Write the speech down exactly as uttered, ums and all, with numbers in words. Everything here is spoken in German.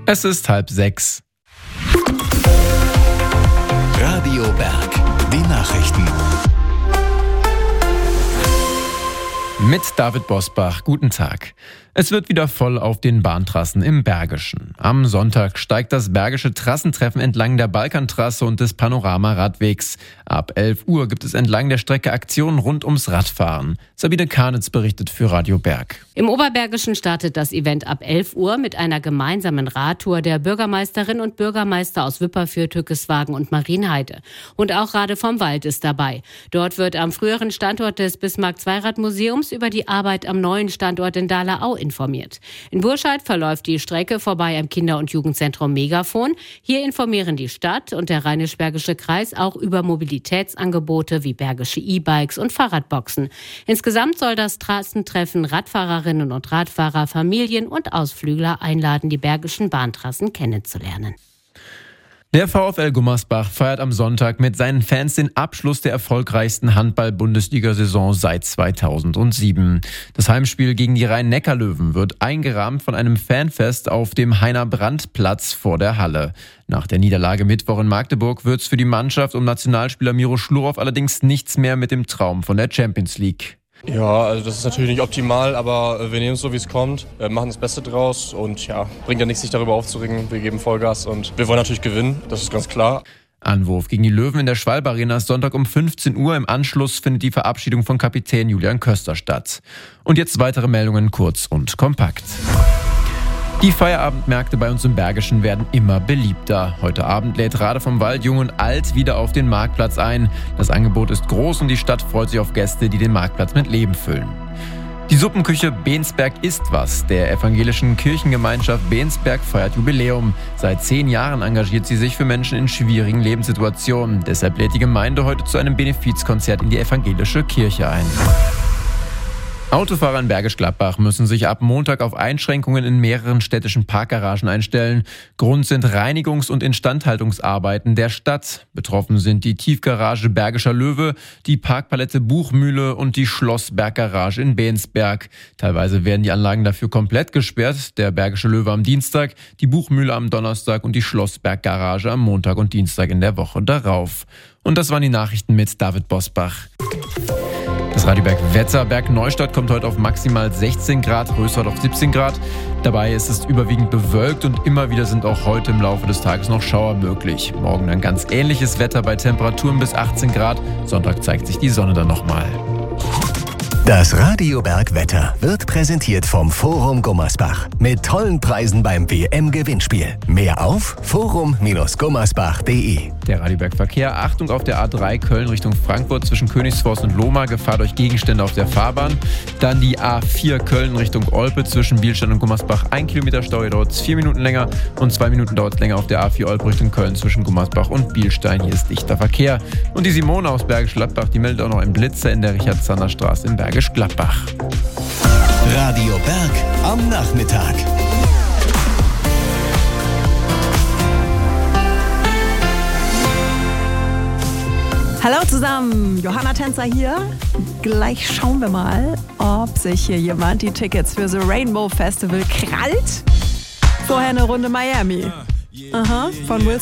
Es ist halb sechs. Radio Berg, die Nachrichten. Mit David Bosbach, guten Tag. Es wird wieder voll auf den Bahntrassen im Bergischen. Am Sonntag steigt das Bergische Trassentreffen entlang der Balkantrasse und des Panorama-Radwegs. Ab elf Uhr gibt es entlang der Strecke Aktionen rund ums Radfahren. Sabine Karnitz berichtet für Radio Berg. Im Oberbergischen startet das Event ab elf Uhr mit einer gemeinsamen Radtour der Bürgermeisterin und Bürgermeister aus Wipperfürth, Hückeswagen und Marienheide. Und auch Rade vom Wald ist dabei. Dort wird am früheren Standort des Bismarck-Zweirad-Museums über die Arbeit am neuen Standort in Dahlem-Au informiert. In Burscheid verläuft die Strecke vorbei am Kinder- und Jugendzentrum Megafon. Hier informieren die Stadt und der Rheinisch-Bergische Kreis auch über Mobilitätsangebote wie bergische E-Bikes und Fahrradboxen. Insgesamt soll das Trassentreffen Radfahrerinnen und Radfahrer, Familien und Ausflügler einladen, die bergischen Bahntrassen kennenzulernen. Der VfL Gummersbach feiert am Sonntag mit seinen Fans den Abschluss der erfolgreichsten Handball-Bundesliga-Saison seit zweitausendsieben. Das Heimspiel gegen die Rhein-Neckar-Löwen wird eingerahmt von einem Fanfest auf dem Heiner-Brandt-Platz vor der Halle. Nach der Niederlage Mittwoch in Magdeburg wird es für die Mannschaft um Nationalspieler Miro Schlurow allerdings nichts mehr mit dem Traum von der Champions League. Ja, also das ist natürlich nicht optimal, aber wir nehmen es so, wie es kommt, machen das Beste draus und ja, bringt ja nichts, sich darüber aufzuregen. Wir geben Vollgas und wir wollen natürlich gewinnen, das ist ganz klar. Anwurf gegen die Löwen in der Schwalbe Arena ist Sonntag um fünfzehn Uhr. Im Anschluss findet die Verabschiedung von Kapitän Julian Köster statt. Und jetzt weitere Meldungen kurz und kompakt. Die Feierabendmärkte bei uns im Bergischen werden immer beliebter. Heute Abend lädt Rade vom Wald Jung und Alt wieder auf den Marktplatz ein. Das Angebot ist groß und die Stadt freut sich auf Gäste, die den Marktplatz mit Leben füllen. Die Suppenküche Bensberg ist was. Der evangelischen Kirchengemeinschaft Bensberg feiert Jubiläum. Seit zehn Jahren engagiert sie sich für Menschen in schwierigen Lebenssituationen. Deshalb lädt die Gemeinde heute zu einem Benefizkonzert in die evangelische Kirche ein. Autofahrer in Bergisch Gladbach müssen sich ab Montag auf Einschränkungen in mehreren städtischen Parkgaragen einstellen. Grund sind Reinigungs- und Instandhaltungsarbeiten der Stadt. Betroffen sind die Tiefgarage Bergischer Löwe, die Parkpalette Buchmühle und die Schlossberggarage in Bensberg. Teilweise werden die Anlagen dafür komplett gesperrt. Der Bergische Löwe am Dienstag, die Buchmühle am Donnerstag und die Schlossberggarage am Montag und Dienstag in der Woche darauf. Und das waren die Nachrichten mit David Bosbach. Das Radio Berg Wetter. Berg Neustadt kommt heute auf maximal sechzehn Grad, Rösrath auf siebzehn Grad. Dabei ist es überwiegend bewölkt und immer wieder sind auch heute im Laufe des Tages noch Schauer möglich. Morgen ein ganz ähnliches Wetter bei Temperaturen bis achtzehn Grad. Sonntag zeigt sich die Sonne dann nochmal. Das Radio Berg Wetter wird präsentiert vom Forum Gummersbach. Mit tollen Preisen beim W M-Gewinnspiel. Mehr auf forum Bindestrich gummersbach punkt de. Der Radio Berg Verkehr. Achtung auf der A drei Köln Richtung Frankfurt zwischen Königsforst und Lohmar. Gefahr durch Gegenstände auf der Fahrbahn. Dann die A vier Köln Richtung Olpe zwischen Bielstein und Gummersbach. Ein Kilometer Stau, hier dauert es vier Minuten länger. Und zwei Minuten dauert es länger auf der A vier Olpe Richtung Köln zwischen Gummersbach und Bielstein. Hier ist dichter Verkehr. Und die Simone aus Bergisch Gladbach, die meldet auch noch einen Blitzer in der Richard-Zander-Straße in Bergisch Gladbach. Radio Berg am Nachmittag. Hallo zusammen, Johanna Tänzer hier. Gleich schauen wir mal, ob sich hier jemand die Tickets für The Rainbow Festival krallt. Vorher eine Runde Miami. Aha, von Will